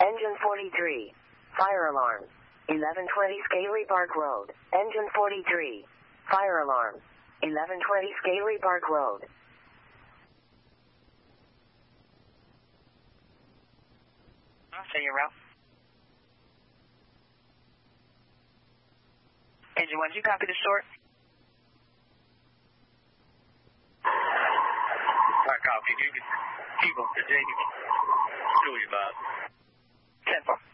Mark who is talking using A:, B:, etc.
A: Engine 43. Fire alarm. 1120 Scaly Park Road. Engine 43. Fire alarm. 1120 Scaly Park Road.
B: I'll say your route. Engine 1, did you copy the short?
C: I copy. You can keep them to Jamie. Stewie about.
B: 10-4.